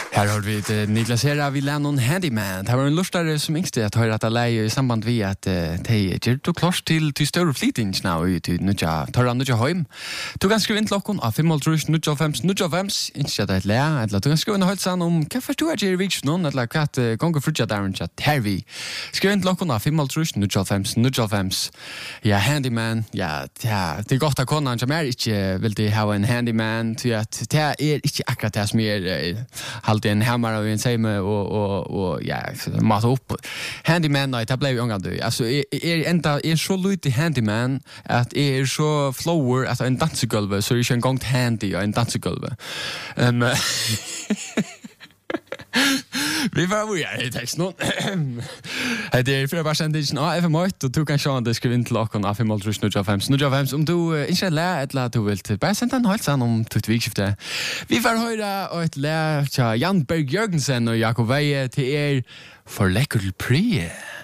Här har vi Niklas Hera vid Lennon Handyman. Det var en lustare som yngste att höra att det är i samband med att de gjør klart till större flytting nu till nutja tar hem. Du kan skriva in klokken av 5.05 inte det lä eller du kan skriva in hälsan om vad förstår jag reach någon eller katt gånger för där och chat här vi. Skriva in klokken av 5.05 Ja Handyman ja det gott att kunna jag mer inte vill det ha en handyman till att det är inte akkurat det som är alltid en hammare och en same och ja mata upp handyman det blev ju ångad alltså är så lite handyman att är så flower att en dansgolv så är det en gång handy och en dansgolv vi var ju i texten. Det är för bara sändningen av FM8 och du kan se det skriva in till klockan av 5.05 om du inte lär eller du vill bara sända en hälsan om tutt vikskifte. Vi var höra och ett lär till Jan Berg Jørgensen och Jakob Veje till för läcker prie.